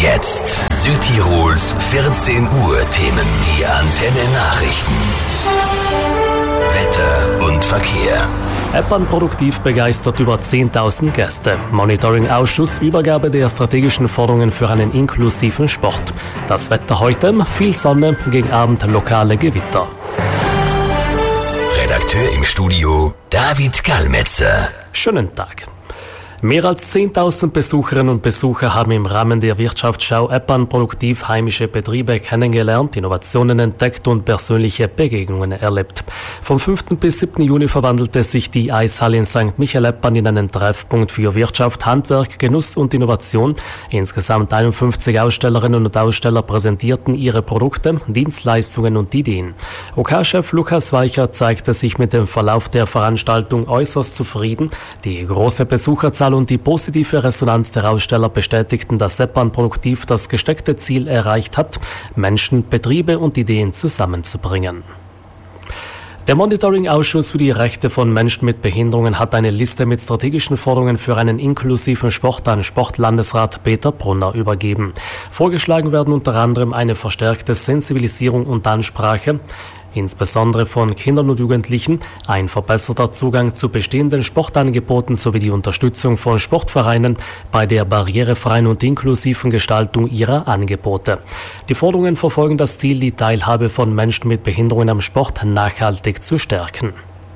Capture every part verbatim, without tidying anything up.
jetzt Südtirols vierzehn Uhr Themen. Die Antenne Nachrichten. Wetter und Verkehr. Eppan produktiv begeistert über zehntausend Gäste. Monitoring-Ausschuss, Übergabe der strategischen Forderungen für einen inklusiven Sport. Das Wetter heute, viel Sonne, gegen Abend lokale Gewitter. Redakteur im Studio David Gallmetzer. Schönen Tag. Mehr als zehntausend Besucherinnen und Besucher haben im Rahmen der Wirtschaftsschau Eppan produktiv heimische Betriebe kennengelernt, Innovationen entdeckt und persönliche Begegnungen erlebt. Vom fünften bis siebten Juni verwandelte sich die Eishalle in Sankt Michael Eppan in einen Treffpunkt für Wirtschaft, Handwerk, Genuss und Innovation. Insgesamt einundfünfzig Ausstellerinnen und Aussteller präsentierten ihre Produkte, Dienstleistungen und Ideen. O K-Chef Lukas Weicher zeigte sich mit dem Verlauf der Veranstaltung äußerst zufrieden. Die große Besucherzahl und die positive Resonanz der Aussteller bestätigten, dass Eppan produktiv das gesteckte Ziel erreicht hat, Menschen, Betriebe und Ideen zusammenzubringen. Der Monitoring-Ausschuss für die Rechte von Menschen mit Behinderungen hat eine Liste mit strategischen Forderungen für einen inklusiven Sport an Sportlandesrat Peter Brunner übergeben. Vorgeschlagen werden unter anderem eine verstärkte Sensibilisierung und Ansprache, insbesondere von Kindern und Jugendlichen, ein verbesserter Zugang zu bestehenden Sportangeboten sowie die Unterstützung von Sportvereinen bei der barrierefreien und inklusiven Gestaltung ihrer Angebote. Die Forderungen verfolgen das Ziel, die Teilhabe von Menschen mit Behinderungen am Sport nachhaltig zu stärken.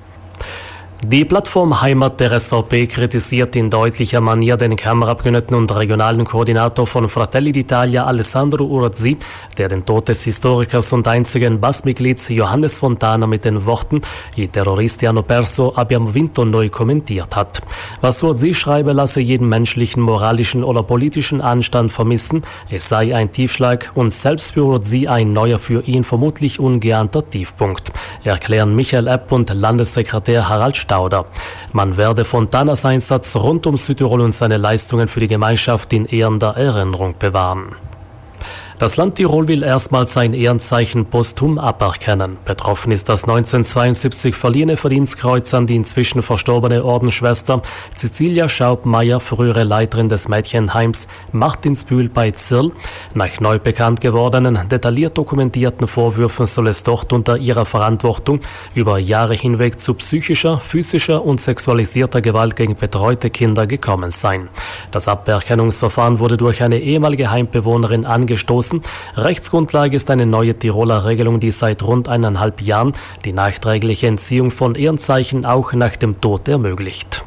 Die Plattform Heimat der S V P kritisiert in deutlicher Manier den Kammerabgeordneten und regionalen Koordinator von Fratelli d'Italia Alessandro Urazzi, der den Tod des Historikers und einzigen Bassmitglieds Johannes Fontana mit den Worten «I terroristi hanno perso, abbiamo vinto noi» kommentiert hat. Was Urazzi schreibe, lasse jeden menschlichen, moralischen oder politischen Anstand vermissen, es sei ein Tiefschlag und selbst für Urazzi ein neuer, für ihn vermutlich ungeahnter Tiefpunkt, erklären Michael Epp und Landessekretär Harald Stauder. Man werde Fontanas Einsatz rund um Südtirol und seine Leistungen für die Gemeinschaft in ehrender Erinnerung bewahren. Das Land Tirol will erstmals sein Ehrenzeichen posthum aberkennen. Betroffen ist das neunzehnhundertzweiundsiebzig verliehene Verdienstkreuz an die inzwischen verstorbene Ordensschwester Cecilia Schaubmeier, frühere Leiterin des Mädchenheims Martinsbühl bei Zirl. Nach neu bekannt gewordenen, detailliert dokumentierten Vorwürfen soll es dort unter ihrer Verantwortung über Jahre hinweg zu psychischer, physischer und sexualisierter Gewalt gegen betreute Kinder gekommen sein. Das Aberkennungsverfahren wurde durch eine ehemalige Heimbewohnerin angestoßen. Rechtsgrundlage ist eine neue Tiroler Regelung, die seit rund eineinhalb Jahren die nachträgliche Entziehung von Ehrenzeichen auch nach dem Tod ermöglicht.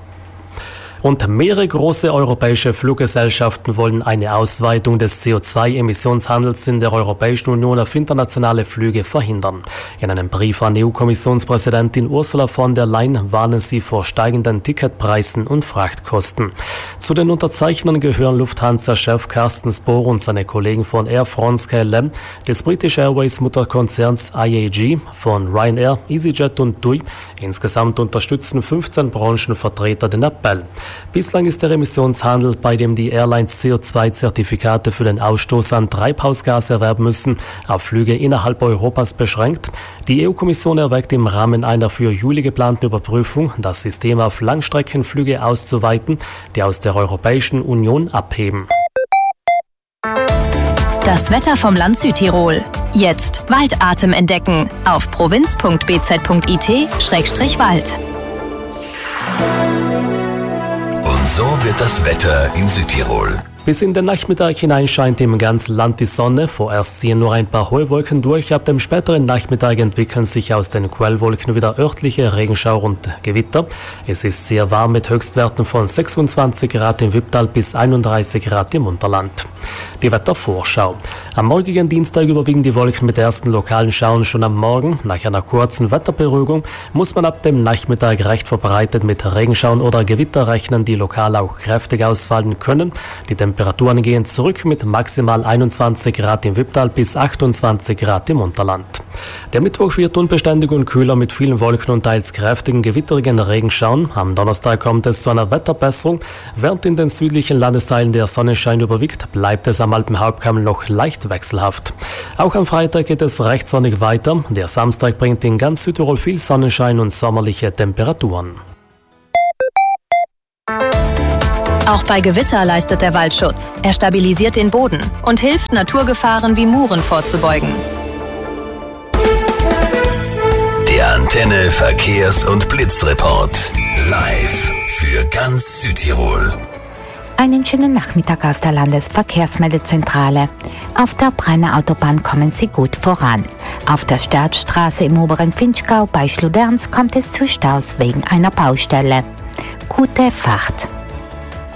Und mehrere große europäische Fluggesellschaften wollen eine Ausweitung des C O zwei Emissionshandels in der Europäischen Union auf internationale Flüge verhindern. In einem Brief an E U-Kommissionspräsidentin Ursula von der Leyen warnen sie vor steigenden Ticketpreisen und Frachtkosten. Zu den Unterzeichnern gehören Lufthansa-Chef Carsten Spohr und seine Kollegen von Air France K L M, des British Airways Mutterkonzerns I A G, von Ryanair, EasyJet und T U I. Insgesamt unterstützen fünfzehn Branchenvertreter den Appell. Bislang ist der Emissionshandel, bei dem die Airlines C O zwei Zertifikate für den Ausstoß an Treibhausgas erwerben müssen, auf Flüge innerhalb Europas beschränkt. Die E U-Kommission erwägt im Rahmen einer für Juli geplanten Überprüfung, das System auf Langstreckenflüge auszuweiten, die aus der Europäischen Union abheben. Das Wetter vom Land Südtirol. Jetzt Waldatem entdecken auf provinz punkt b z punkt i t Schrägstrich Wald. Und so wird das Wetter in Südtirol. Bis in den Nachmittag hinein scheint im ganzen Land die Sonne. Vorerst ziehen nur ein paar hohe Wolken durch. Ab dem späteren Nachmittag entwickeln sich aus den Quellwolken wieder örtliche Regenschauer und Gewitter. Es ist sehr warm mit Höchstwerten von sechsundzwanzig Grad im Wipptal bis einunddreißig Grad im Unterland. Die Wettervorschau. Am morgigen Dienstag überwiegen die Wolken mit ersten lokalen Schauern schon am Morgen. Nach einer kurzen Wetterberuhigung muss man ab dem Nachmittag recht verbreitet mit Regenschauern oder Gewitter rechnen, die lokal auch kräftig ausfallen können. Die Temperaturen gehen zurück mit maximal einundzwanzig Grad im Wipptal bis achtundzwanzig Grad im Unterland. Der Mittwoch wird unbeständig und kühler mit vielen Wolken und teils kräftigen gewitterigen Regenschauern. Am Donnerstag kommt es zu einer Wetterbesserung. Während in den südlichen Landesteilen der Sonnenschein überwiegt, bleibt es am Alpenhauptkamm noch leicht wechselhaft. Auch am Freitag geht es recht sonnig weiter. Der Samstag bringt in ganz Südtirol viel Sonnenschein und sommerliche Temperaturen. Auch bei Gewitter leistet der Wald Schutz. Er stabilisiert den Boden und hilft, Naturgefahren wie Muren vorzubeugen. Der Antenne Verkehrs- und Blitzreport. Live für ganz Südtirol. Einen schönen Nachmittag aus der Landesverkehrsmeldezentrale. Auf der Brenner Autobahn kommen Sie gut voran. Auf der Stadtstraße im oberen Vinschgau bei Schluderns kommt es zu Staus wegen einer Baustelle. Gute Fahrt!